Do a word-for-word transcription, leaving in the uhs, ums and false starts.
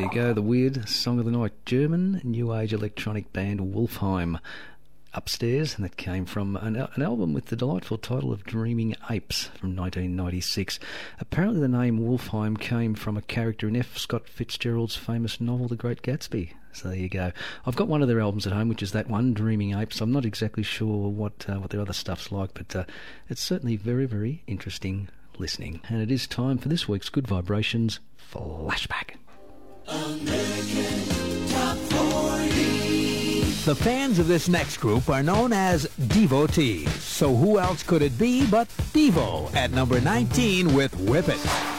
you go, the weird song of the night. German new age electronic band Wolfheim. Upstairs, and that came from an, an album with the delightful title of Dreaming Apes from nineteen ninety-six. Apparently the name Wolfheim came from a character in F. Scott Fitzgerald's famous novel The Great Gatsby. So there you go. I've got one of their albums at home, which is that one, Dreaming Apes. I'm not exactly sure what uh, what their other stuff's like, but uh, it's certainly very, very interesting listening. And it is time for this week's Good Vibrations Flashback. American Top forty. The fans of this next group are known as Devotees. So who else could it be but Devo at number nineteen with Whip It.